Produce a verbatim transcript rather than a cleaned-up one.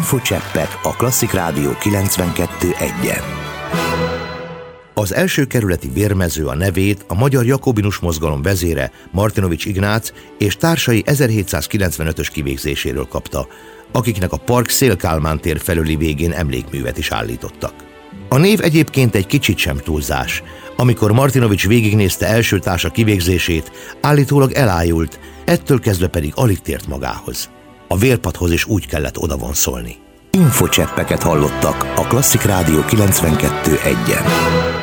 Infocseppek a Klasszik Rádió kilencvenkettő egyen. Az első kerületi vérmező a nevét a magyar jakobinus mozgalom vezére Martinovics Ignác és társai ezerhétszázkilencvenötös kivégzéséről kapta, akiknek a park Széll-Kálmán tér felüli végén emlékművet is állítottak. A név egyébként egy kicsit sem túlzás. Amikor Martinovics végignézte első társa kivégzését, állítólag elájult, ettől kezdve pedig alig tért magához. A vérpadhoz is úgy kellett odavonszolni. Infocseppeket hallottak a Klasszik Rádió kilencvenkettő egyen.